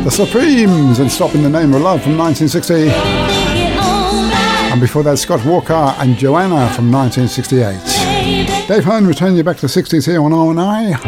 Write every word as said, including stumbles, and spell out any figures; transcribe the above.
The Supremes and Stop in the Name of Love from nineteen sixty. And before that, Scott Walker and Joanna from nineteen sixty-eight. Dave Hearn returning you back to the sixties here on R and I.